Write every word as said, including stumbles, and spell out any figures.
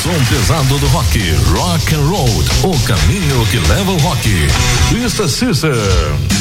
som pesado do rock, rock and roll, o caminho que leva ao rock. Twisted Sister.